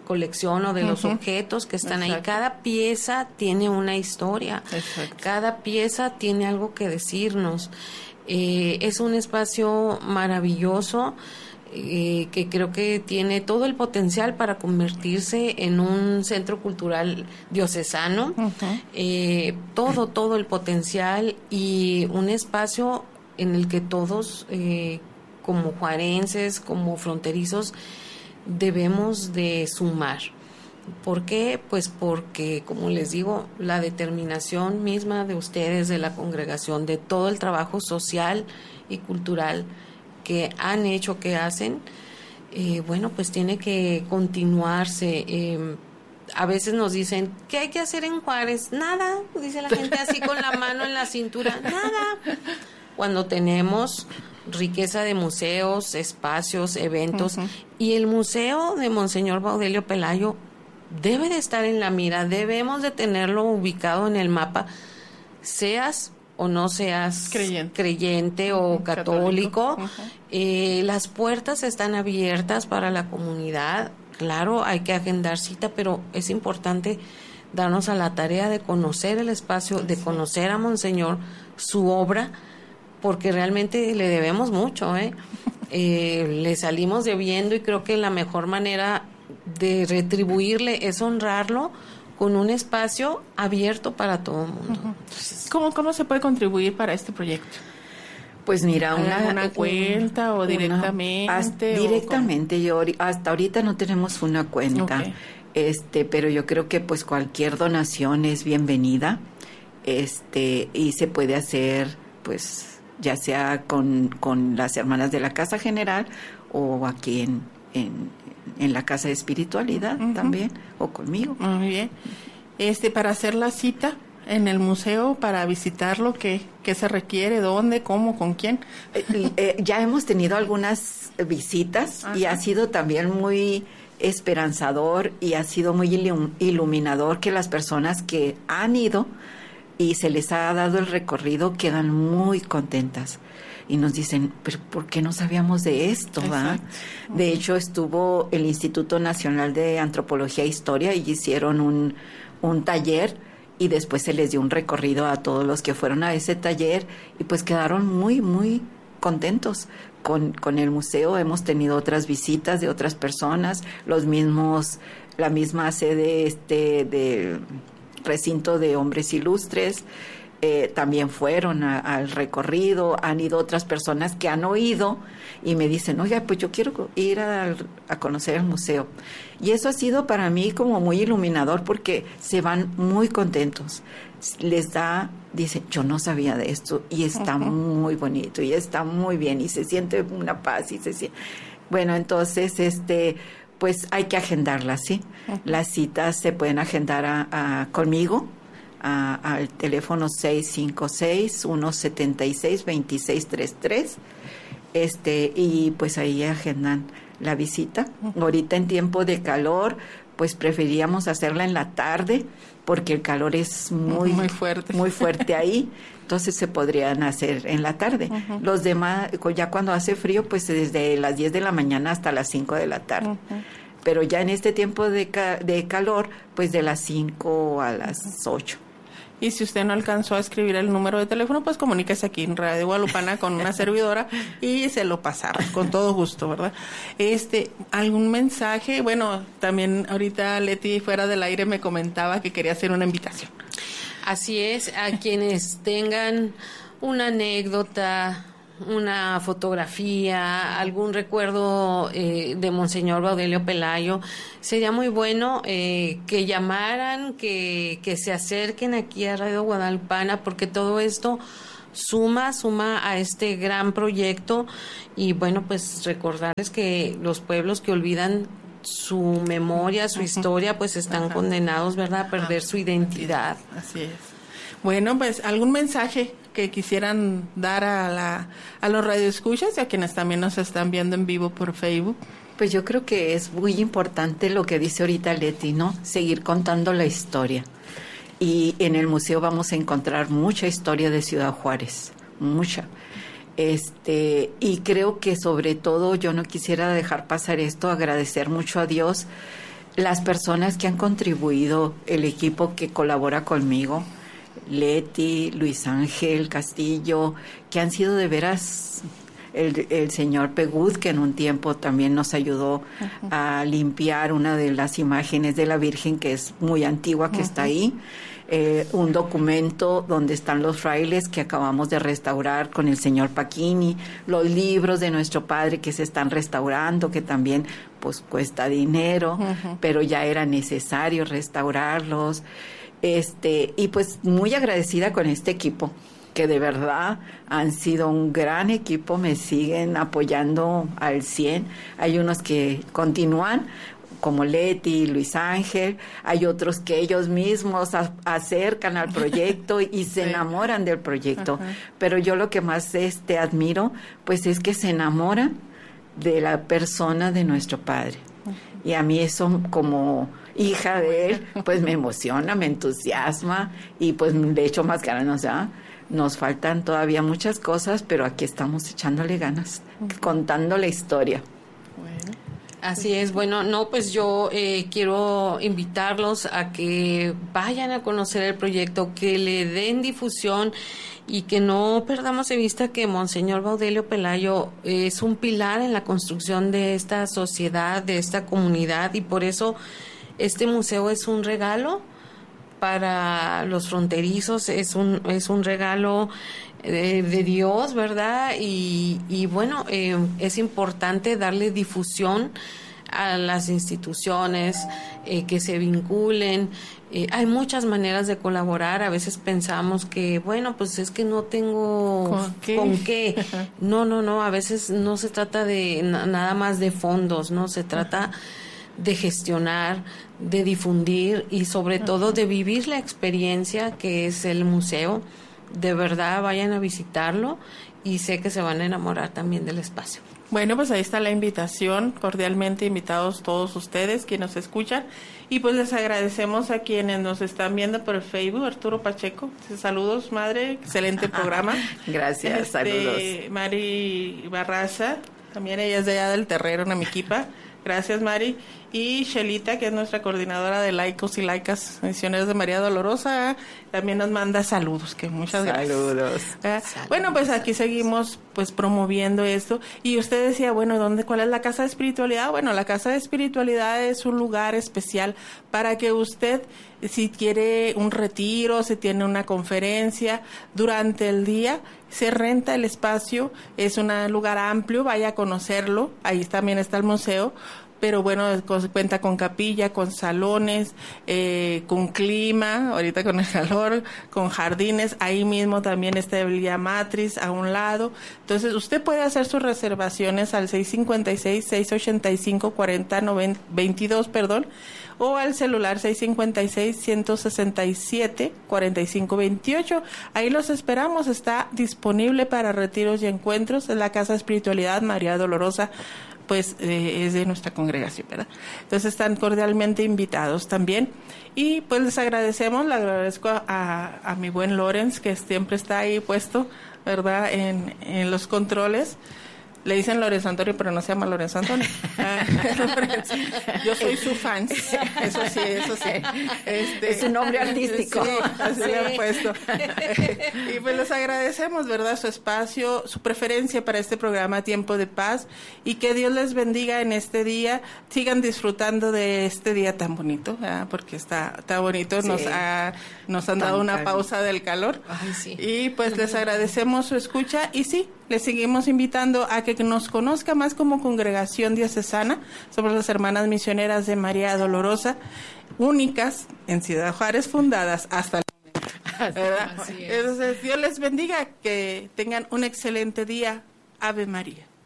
colección o de los objetos que están ahí. Cada pieza tiene una historia. Exacto. Cada pieza tiene algo que decirnos. Es un espacio maravilloso que creo que tiene todo el potencial para convertirse en un centro cultural diocesano. Todo el potencial, y un espacio en el que todos, como juarenses, como fronterizos, debemos de sumar. ¿Por qué? Pues porque, como les digo, la determinación misma de ustedes, de la congregación, de todo el trabajo social y cultural que han hecho, que hacen, bueno, pues tiene que continuarse. A veces nos dicen, ¿qué hay que hacer en Juárez? Nada, dice la gente así con la mano en la cintura, nada. Cuando tenemos riqueza de museos, espacios, eventos, y el museo de Monseñor Baudelio Pelayo debe de estar en la mira, debemos de tenerlo ubicado en el mapa, seas o no seas creyente o católico. Las puertas están abiertas para la comunidad. Claro, hay que agendar cita, pero es importante darnos a la tarea de conocer el espacio, de conocer a Monseñor, su obra, porque realmente le debemos mucho, le salimos debiendo, y creo que la mejor manera de retribuirle es honrarlo con un espacio abierto para todo el mundo. Entonces, ¿Cómo se puede contribuir para este proyecto? Pues mira, una cuenta o directamente. Directamente, yo hasta ahorita no tenemos una cuenta, pero yo creo que pues cualquier donación es bienvenida, y se puede hacer, pues ya sea con las hermanas de la Casa General o aquí en la Casa de Espiritualidad también, o conmigo. Muy bien. Para hacer la cita en el museo, para visitarlo, ¿qué se requiere? ¿Dónde? ¿Cómo? ¿Con quién? Ya hemos tenido algunas visitas. Ajá. Y ha sido también muy esperanzador y ha sido muy iluminador que las personas que han ido y se les ha dado el recorrido quedan muy contentas. Y nos dicen, ¿pero por qué no sabíamos de esto? De hecho, estuvo el Instituto Nacional de Antropología e Historia y hicieron un taller, y después se les dio un recorrido a todos los que fueron a ese taller, y pues quedaron muy, muy contentos con el museo. Hemos tenido otras visitas de otras personas, la misma sede de recinto de hombres ilustres. También fueron al recorrido. Han ido otras personas que han oído y me dicen, oiga, pues yo quiero ir a conocer el museo. Y eso ha sido para mí como muy iluminador, porque se van muy contentos. Dicen, yo no sabía de esto, y está muy bonito, y está muy bien, y se siente una paz, y se siente... Bueno, entonces, pues hay que agendarlas, ¿sí? Las citas se pueden agendar conmigo, al teléfono 656-176-2633, y pues ahí agendan la visita. Ahorita en tiempo de calor, pues preferíamos hacerla en la tarde, porque el calor es muy fuerte ahí, entonces se podrían hacer en la tarde. Los demás, ya cuando hace frío, pues desde las 10 de la mañana hasta las 5 de la tarde. Pero ya en este tiempo de calor, pues de las 5 a las 8. Y si usted no alcanzó a escribir el número de teléfono, pues comuníquese aquí en Radio Guadalupana con una servidora y se lo pasamos con todo gusto, ¿verdad? ¿Algún mensaje? Bueno, también ahorita Leti fuera del aire me comentaba que quería hacer una invitación. Así es, a quienes tengan una anécdota, una fotografía, algún recuerdo de Monseñor Baudelio Pelayo, sería muy bueno que llamaran, que se acerquen aquí a Radio Guadalupana, porque todo esto suma a este gran proyecto. Y bueno, pues recordarles que los pueblos que olvidan su memoria, su historia, pues están condenados, ¿verdad?, a perder su identidad. Así es. Bueno, pues algún mensaje que quisieran dar a los radioescuchas y a quienes también nos están viendo en vivo por Facebook. Pues yo creo que es muy importante lo que dice ahorita Leti, ¿no? Seguir contando la historia. Y en el museo vamos a encontrar mucha historia de Ciudad Juárez, mucha. Y creo que sobre todo yo no quisiera dejar pasar esto, agradecer mucho a Dios las personas que han contribuido, el equipo que colabora conmigo, Leti, Luis Ángel Castillo, que han sido de veras, el señor Pegud, que en un tiempo también nos ayudó a limpiar una de las imágenes de la Virgen, que es muy antigua, que está ahí. Un documento donde están los frailes que acabamos de restaurar con el señor Paquini, los libros de nuestro padre que se están restaurando, que también pues cuesta dinero, pero ya era necesario restaurarlos. Y pues muy agradecida con este equipo, que de verdad han sido un gran equipo, me siguen apoyando al 100. Hay unos que continúan, como Leti, Luis Ángel, hay otros que ellos mismos acercan al proyecto y se enamoran del proyecto. Pero yo lo que más admiro, pues es que se enamoran de la persona de nuestro Padre. Y a mí eso, como hija de él, pues me emociona, me entusiasma y pues le echo más ganas, ¿ya? Nos faltan todavía muchas cosas, pero aquí estamos echándole ganas, contando la historia. Bueno. Así es, bueno, no, pues yo quiero invitarlos a que vayan a conocer el proyecto, que le den difusión y que no perdamos de vista que Monseñor Baudelio Pelayo es un pilar en la construcción de esta sociedad, de esta comunidad, y por eso este museo es un regalo para los fronterizos, es un regalo de Dios, ¿verdad? Y bueno, es importante darle difusión a las instituciones, que se vinculen. Hay muchas maneras de colaborar. A veces pensamos que, bueno, pues es que no tengo con qué. No, a veces no se trata de nada más de fondos, no se trata de gestionar, de difundir y sobre todo de vivir la experiencia que es el museo. De verdad, vayan a visitarlo y sé que se van a enamorar también del espacio. Bueno, pues ahí está la invitación, cordialmente invitados todos ustedes que nos escuchan, y pues les agradecemos a quienes nos están viendo por Facebook. Arturo Pacheco, saludos, madre, excelente programa. Gracias, saludos. Mari Barraza, también ella es de allá del Terrero, Namiquipa. Gracias, Mari. Y Shelita, que es nuestra coordinadora de laicos y laicas misioneros de María Dolorosa, también nos manda saludos, que muchas gracias. Saludos. Bueno, pues aquí seguimos pues promoviendo esto. Y usted decía, bueno, ¿cuál es la Casa de Espiritualidad? Bueno, la Casa de Espiritualidad es un lugar especial para que usted, si quiere un retiro, si tiene una conferencia durante el día, se renta el espacio, es un lugar amplio, vaya a conocerlo, ahí también está el museo, pero bueno, cuenta con capilla, con salones, con clima, ahorita con el calor, con jardines, ahí mismo también está el Villa Matriz a un lado. Entonces usted puede hacer sus reservaciones al 656-685-4022, o al celular 656-167-4528. Ahí los esperamos, está disponible para retiros y encuentros. Es la Casa de Espiritualidad María Dolorosa, pues es de nuestra congregación, ¿verdad? Entonces están cordialmente invitados también. Y pues les agradecemos, le agradezco a mi buen Lorenz, que siempre está ahí puesto, ¿verdad? En los controles. Le dicen Lorenzo Antonio, pero no se llama Lorenzo Antonio. Yo soy su fan. Eso sí. Es un nombre artístico. Sí, así le han puesto. Y pues les agradecemos, ¿verdad? Su espacio, su preferencia para este programa Tiempo de Paz, y que Dios les bendiga en este día. Sigan disfrutando de este día tan bonito, ¿verdad? Porque está bonito. Sí. Nos han dado una pausa del calor. Ay, sí. Y pues les agradecemos su escucha, y sí, les seguimos invitando a que nos conozca más como congregación diocesana. Somos las hermanas misioneras de María Dolorosa, únicas en Ciudad Juárez, fundadas hasta el momento. Así es. Entonces, Dios les bendiga, que tengan un excelente día. Ave María.